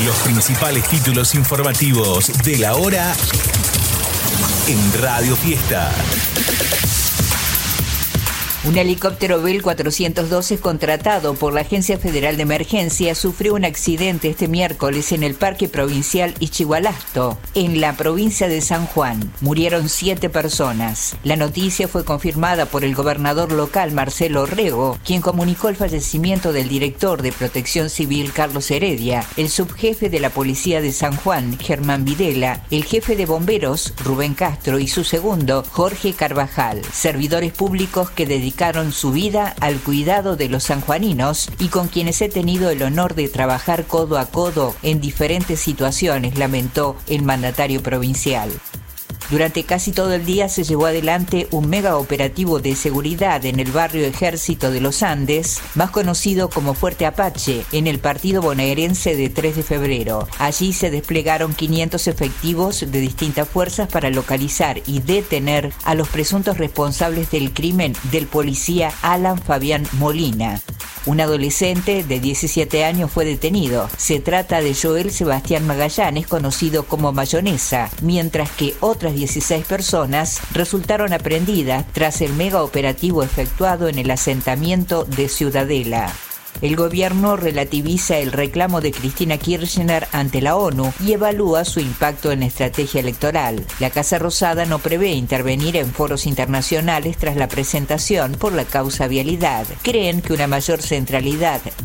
Los principales títulos informativos de la hora en Radio Fiesta. Un helicóptero Bell 412 contratado por la Agencia Federal de Emergencia sufrió un accidente este miércoles en el Parque Provincial Ichigualasto, en la provincia de San Juan. Murieron 7 personas. La noticia fue confirmada por el gobernador local Marcelo Rego, quien comunicó el fallecimiento del director de Protección Civil Carlos Heredia, el subjefe de la Policía de San Juan Germán Videla, el jefe de bomberos Rubén Castro y su segundo Jorge Carvajal, servidores públicos que dedicaron su vida al cuidado de los sanjuaninos y con quienes he tenido el honor de trabajar codo a codo en diferentes situaciones, lamentó el mandatario provincial. Durante casi todo el día se llevó adelante un mega operativo de seguridad en el barrio Ejército de los Andes, más conocido como Fuerte Apache, en el partido bonaerense de 3 de febrero. Allí se desplegaron 500 efectivos de distintas fuerzas para localizar y detener a los presuntos responsables del crimen del policía Alan Fabián Molina. Un adolescente de 17 años fue detenido. Se trata de Joel Sebastián Magallanes, conocido como Mayonesa, mientras que otras 16 personas resultaron aprehendidas tras el mega operativo efectuado en el asentamiento de Ciudadela. El gobierno relativiza el reclamo de Cristina Kirchner ante la ONU y evalúa su impacto en la estrategia electoral. La Casa Rosada no prevé intervenir en foros internacionales tras la presentación por la causa vialidad. Creen que una mayor centralidad